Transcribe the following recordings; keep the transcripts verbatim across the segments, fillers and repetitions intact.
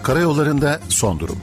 Karayollarında son durum.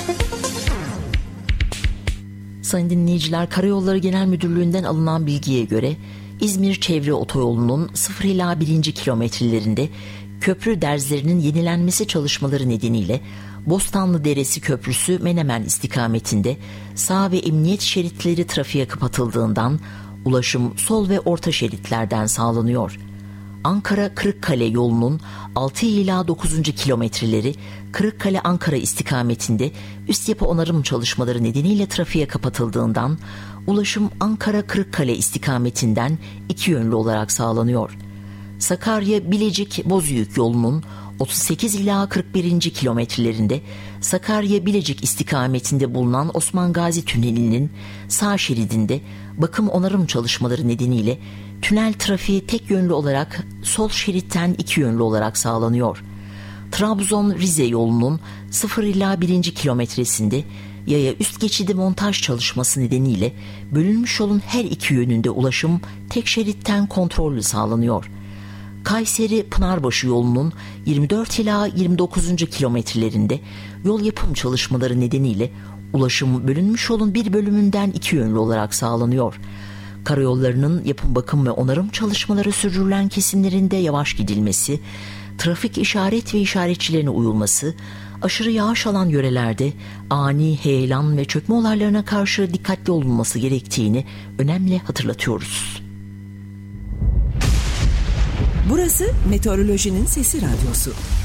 Sayın dinleyiciler, Karayolları Genel Müdürlüğü'nden alınan bilgiye göre İzmir Çevre Otoyolu'nun sıfır ila birinci kilometrelerinde köprü derzlerinin yenilenmesi çalışmaları nedeniyle Bostanlı Deresi Köprüsü Menemen istikametinde sağ ve emniyet şeritleri trafiğe kapatıldığından ulaşım sol ve orta şeritlerden sağlanıyor. Ankara-Kırıkkale yolunun altı ila dokuzuncu kilometreleri Kırıkkale-Ankara istikametinde üst yapı onarım çalışmaları nedeniyle trafiğe kapatıldığından ulaşım Ankara-Kırıkkale istikametinden iki yönlü olarak sağlanıyor. Sakarya-Bilecik-Bozüyük yolunun otuz sekiz ila kırk birinci kilometrelerinde Sakarya-Bilecik istikametinde bulunan Osman Gazi Tüneli'nin sağ şeridinde bakım onarım çalışmaları nedeniyle tünel trafiği tek yönlü olarak sol şeritten iki yönlü olarak sağlanıyor. Trabzon-Rize yolunun sıfır ila birinci kilometresinde yaya üst geçidi montaj çalışması nedeniyle bölünmüş yolun her iki yönünde ulaşım tek şeritten kontrollü sağlanıyor. Kayseri-Pınarbaşı yolunun yirmi dört ila yirmi dokuzuncu kilometrelerinde yol yapım çalışmaları nedeniyle ulaşım bölünmüş yolun bir bölümünden iki yönlü olarak sağlanıyor. Karayollarının yapım, bakım ve onarım çalışmaları sürdürülen kesimlerinde yavaş gidilmesi, trafik işaret ve işaretçilerine uyulması, aşırı yağış alan yörelerde ani heyelan ve çökme olaylarına karşı dikkatli olunması gerektiğini önemli hatırlatıyoruz. Burası Meteorolojinin Sesi Radyosu.